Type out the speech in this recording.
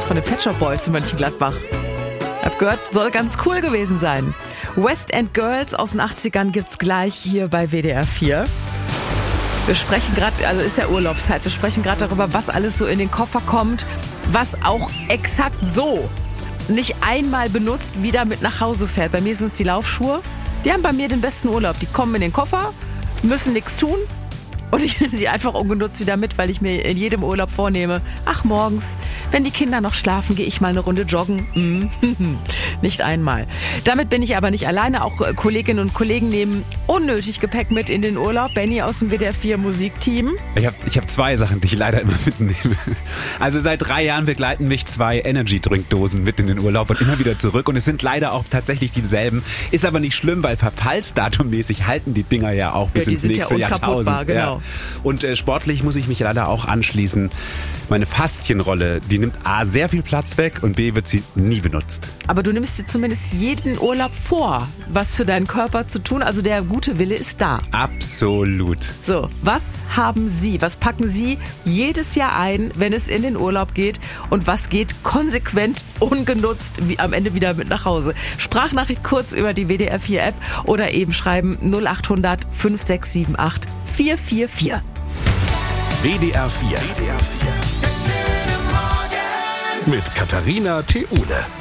von den Pet Shop Boys in Mönchengladbach. Hab gehört, soll ganz cool gewesen sein. West End Girls aus den 80ern gibt's gleich hier bei WDR 4. Wir sprechen gerade, also ist ja Urlaubszeit, wir sprechen gerade darüber, was alles so in den Koffer kommt, was auch exakt so nicht einmal benutzt wieder mit nach Hause fährt. Bei mir sind es die Laufschuhe. Die haben bei mir den besten Urlaub. Die kommen in den Koffer, müssen nichts tun. Und ich nehme sie einfach ungenutzt wieder mit, weil ich mir in jedem Urlaub vornehme, ach morgens, wenn die Kinder noch schlafen, gehe ich mal eine Runde joggen. Nicht einmal. Damit bin ich aber nicht alleine. Auch Kolleginnen und Kollegen nehmen unnötig Gepäck mit in den Urlaub. Benny aus dem WDR 4 Musikteam. Ich hab 2 Sachen, die ich leider immer mitnehme. Also seit 3 Jahren begleiten mich 2 Energy-Drink-Dosen mit in den Urlaub und immer wieder zurück. Und es sind leider auch tatsächlich dieselben. Ist aber nicht schlimm, weil verfallsdatummäßig halten die Dinger ja auch bis ins nächste Jahrtausend. Genau. Ja. Und sportlich muss ich mich leider auch anschließen. Meine Faszienrolle, die nimmt A, sehr viel Platz weg und B, wird sie nie benutzt. Aber du nimmst dir zumindest jeden Urlaub vor, was für deinen Körper zu tun. Also der gute Wille ist da. Absolut. So, was haben Sie, was packen Sie jedes Jahr ein, wenn es in den Urlaub geht? Und was geht konsequent ungenutzt wie am Ende wieder mit nach Hause? Sprachnachricht kurz über die WDR 4 App oder eben schreiben 0800 5678 444. WDR 4. Mit Katharina Theule.